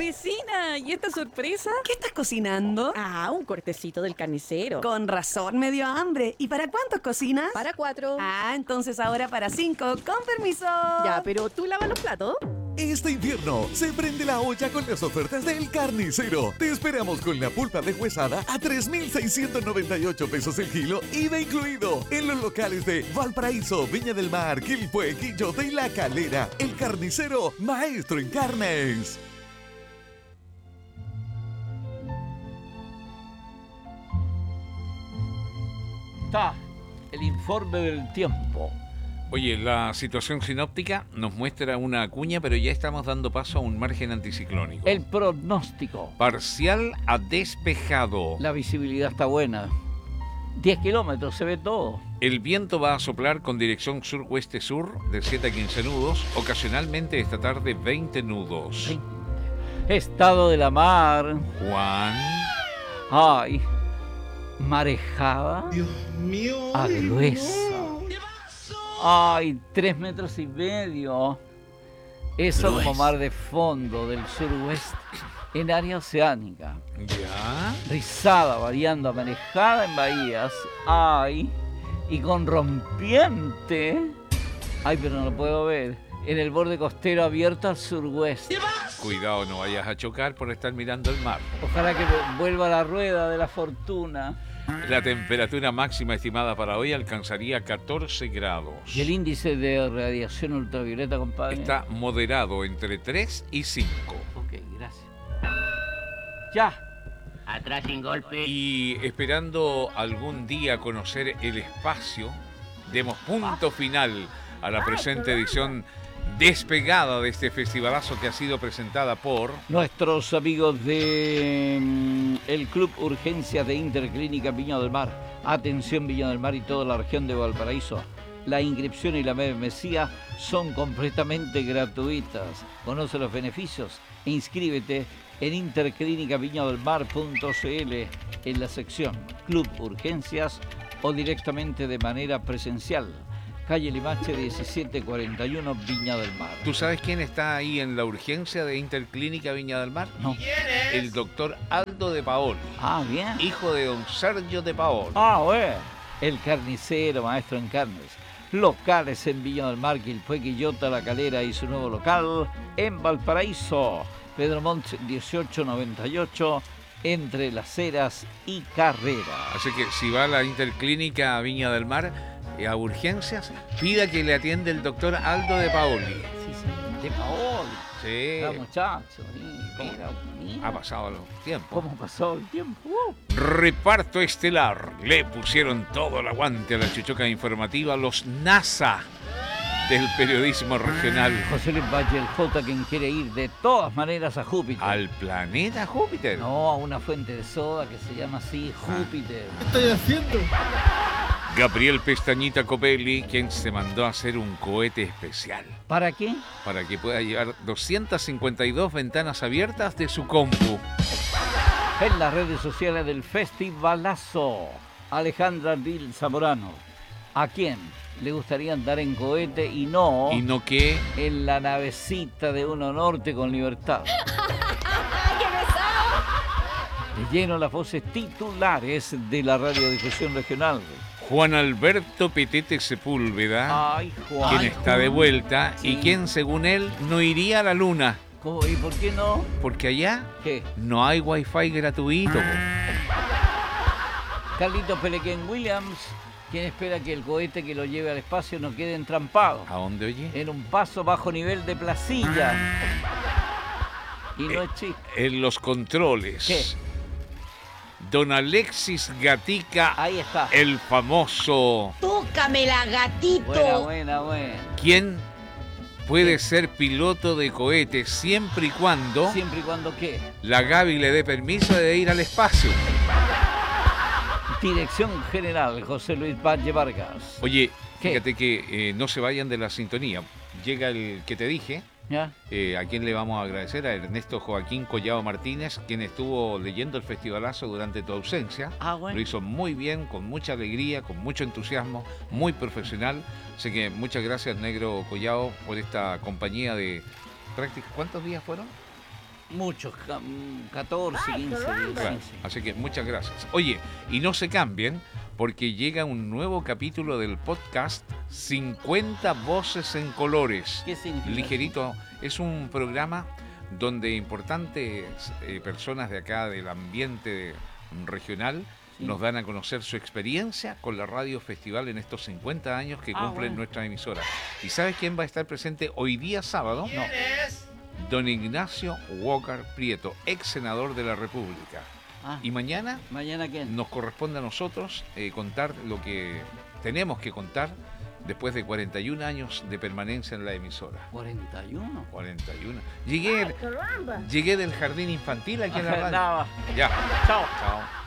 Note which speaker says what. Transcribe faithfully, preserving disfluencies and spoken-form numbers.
Speaker 1: Vecina, ¿y esta sorpresa?
Speaker 2: ¿Qué estás cocinando?
Speaker 1: Ah, un cortecito del carnicero.
Speaker 2: Con razón me dio hambre. ¿Y para cuántos cocinas?
Speaker 1: Para cuatro.
Speaker 2: Ah, entonces ahora para cinco. Con permiso.
Speaker 1: Ya, pero ¿tú lavas los platos?
Speaker 3: Este invierno se prende la olla con las ofertas del Carnicero. Te esperamos con la pulpa deshuesada a tres mil seiscientos noventa y ocho pesos el kilo, I V A incluido, en los locales de Valparaíso, Viña del Mar, Quilpué, Quillote y La Calera. El Carnicero, maestro en carnes.
Speaker 4: Está el informe del tiempo.
Speaker 5: Oye, la situación sinóptica nos muestra una cuña, pero ya estamos dando paso a un margen anticiclónico.
Speaker 4: El pronóstico.
Speaker 5: Parcial a despejado.
Speaker 4: La visibilidad está buena. diez kilómetros, se ve todo.
Speaker 5: El viento va a soplar con dirección sur-oeste-sur de siete a quince nudos, ocasionalmente esta tarde veinte nudos.
Speaker 4: Sí. Estado de la mar.
Speaker 5: Juan.
Speaker 4: Ay, marejada.
Speaker 6: Dios mío.
Speaker 4: A gruesa. Ay, tres metros y medio. Eso
Speaker 5: Gruesa.
Speaker 4: como mar de fondo del suroeste, en área oceánica.
Speaker 5: Ya.
Speaker 4: Rizada, variando a marejada en bahías. Ay, y con rompiente. Ay, pero no lo puedo ver. En el borde costero abierto al suroeste.
Speaker 5: Cuidado, no vayas a chocar por estar mirando el mar.
Speaker 4: Ojalá que vuelva la rueda de la fortuna.
Speaker 5: La temperatura máxima estimada para hoy alcanzaría catorce grados.
Speaker 4: ¿Y el índice de radiación ultravioleta, compadre?
Speaker 5: Está moderado entre tres y cinco.
Speaker 4: Ok, gracias. Ya.
Speaker 7: Atrás sin golpe.
Speaker 5: Y esperando algún día conocer el espacio, demos punto final a la presente edición despegada de este festivalazo que ha sido presentada por
Speaker 4: Nuestros amigos de mm, el Club Urgencias de Interclínica Viña del Mar. Atención Viña del Mar y toda la región de Valparaíso. La inscripción y la membresía son completamente gratuitas. Conoce los beneficios e inscríbete en interclínica viña del mar punto c l en la sección Club Urgencias o directamente de manera presencial. Calle Limache diecisiete cuarenta y uno, Viña del Mar.
Speaker 5: ¿Tú sabes quién está ahí en la urgencia de Interclínica Viña del Mar?
Speaker 4: No.
Speaker 5: El doctor Aldo de Paoli,
Speaker 4: Ah, bien.
Speaker 5: hijo de don Sergio de Paoli.
Speaker 4: Ah, bueno. El carnicero, maestro en carnes. Locales en Viña del Mar, Quilpué, Quillota, La Calera y su nuevo local en Valparaíso. Pedro Montt dieciocho noventa y ocho, entre Las Heras y Carrera.
Speaker 5: Así que si va a la Interclínica Viña del Mar eh, a urgencias, pida que le atienda el doctor Aldo de Paoli.
Speaker 4: Sí, sí. De Paoli.
Speaker 5: Sí,
Speaker 4: Ah, muchachos. sí, ¿cómo- mira,
Speaker 5: ha pasado los tiempos.
Speaker 4: ¿Cómo pasó el tiempo? Uh.
Speaker 5: Reparto estelar. Le pusieron todo el aguante a la chuchoca informativa los NASA del periodismo regional.
Speaker 4: José Luis Valle, el J, quien quiere ir de todas maneras a Júpiter.
Speaker 5: Al planeta Júpiter.
Speaker 4: No, a una fuente de soda que se llama así Júpiter.
Speaker 6: ¿Qué estoy haciendo?
Speaker 5: Gabriel Pestañita Copelli, quien se mandó a hacer un cohete especial
Speaker 4: ¿Para qué?
Speaker 5: para que pueda llevar doscientas cincuenta y dos ventanas abiertas de su compu.
Speaker 4: En las redes sociales del Festivalazo, Alejandra Dil Zamorano. ¿A quién le gustaría andar en cohete y no,
Speaker 5: Y no que
Speaker 4: en la navecita de Uno Norte con Libertad? De lleno las voces titulares de la radiodifusión regional.
Speaker 5: Juan Alberto Petete Sepúlveda,
Speaker 4: Ay, Juan.
Speaker 5: quien está de vuelta
Speaker 4: Sí.
Speaker 5: y quien, según él, no iría a la luna,
Speaker 4: ¿Cómo? ¿Y por qué no?
Speaker 5: porque allá
Speaker 4: ¿Qué?
Speaker 5: no hay wifi gratuito. po.
Speaker 4: Carlitos Pelequén Williams, quien espera que el cohete que lo lleve al espacio no quede entrampado
Speaker 5: ¿A dónde oye?
Speaker 4: en un paso bajo nivel de placilla. Y no
Speaker 5: Eh,
Speaker 4: es chiste.
Speaker 5: En los controles.
Speaker 4: ¿Qué?
Speaker 5: Don Alexis Gatica,
Speaker 4: Ahí está.
Speaker 5: el famoso,
Speaker 7: Tócamela, gatito.
Speaker 4: Buena, buena, buena.
Speaker 5: quien puede ser piloto de cohete siempre y cuando
Speaker 4: Siempre y cuando qué.
Speaker 5: la Gaby le dé permiso de ir al espacio.
Speaker 4: Dirección General José Luis Valle Vargas.
Speaker 5: Oye,
Speaker 4: ¿Qué?
Speaker 5: fíjate que eh, no se vayan de la sintonía. Llega el que te dije,
Speaker 4: ¿Ya?
Speaker 5: eh, a quien le vamos a agradecer, a Ernesto Joaquín Collado Martínez, quien estuvo leyendo el festivalazo durante tu ausencia.
Speaker 4: Ah, bueno.
Speaker 5: Lo hizo muy bien, con mucha alegría, con mucho entusiasmo, muy profesional. Así que muchas gracias, Negro Collado, por esta compañía de prácticamente... ¿Cuántos días fueron?
Speaker 4: Muchos, catorce, quince,
Speaker 5: Claro,
Speaker 4: quince.
Speaker 5: así que muchas gracias. Oye, y no se cambien porque llega un nuevo capítulo del podcast cincuenta Voces en Colores.
Speaker 4: ¿Qué significa?
Speaker 5: Ligerito, es un programa donde importantes eh, personas de acá del ambiente regional
Speaker 4: Sí.
Speaker 5: nos dan a conocer su experiencia con la Radio Festival en estos cincuenta años que
Speaker 4: Ah,
Speaker 5: cumplen
Speaker 4: bueno.
Speaker 5: nuestra emisora. ¿Y sabes quién va a estar presente hoy día sábado? No. Don Ignacio Walker Prieto, ex senador de la República.
Speaker 4: Ah,
Speaker 5: Y mañana
Speaker 4: ¿mañana quién?
Speaker 5: nos corresponde a nosotros eh, contar lo que tenemos que contar después de cuarenta y un años de permanencia en la emisora.
Speaker 4: cuarenta y uno.
Speaker 5: cuarenta y uno. Llegué, llegué del jardín infantil aquí en la radio.
Speaker 4: Nada.
Speaker 5: Ya.
Speaker 4: Chao.
Speaker 5: Chao.